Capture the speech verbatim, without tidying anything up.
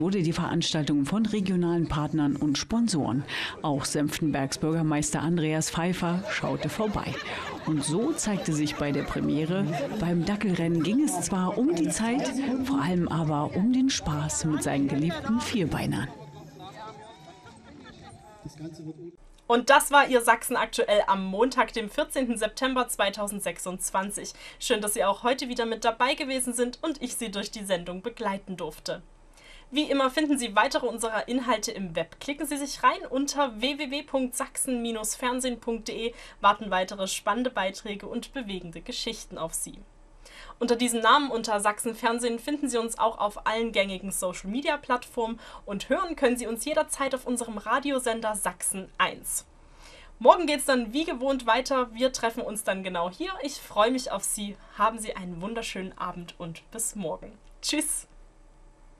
wurde die Veranstaltung von regionalen Partnern und Sponsoren. Auch Senftenbergs Bürgermeister Andreas Pfeiffer schaute vorbei. Und so zeigte sich bei der Premiere, beim Dackelrennen ging es zwar um die Zeit, vor allem aber um den Spaß mit seinen geliebten Vierbeinern. Und das war Ihr Sachsen aktuell am Montag, dem vierzehnten September zweitausendsechsundzwanzig. Schön, dass Sie auch heute wieder mit dabei gewesen sind und ich Sie durch die Sendung begleiten durfte. Wie immer finden Sie weitere unserer Inhalte im Web. Klicken Sie sich rein unter w w w punkt sachsen Bindestrich fernsehen punkt de, warten weitere spannende Beiträge und bewegende Geschichten auf Sie. Unter diesem Namen, unter Sachsen Fernsehen, finden Sie uns auch auf allen gängigen Social-Media-Plattformen und hören können Sie uns jederzeit auf unserem Radiosender Sachsen eins. Morgen geht es dann wie gewohnt weiter. Wir treffen uns dann genau hier. Ich freue mich auf Sie. Haben Sie einen wunderschönen Abend und bis morgen. Tschüss!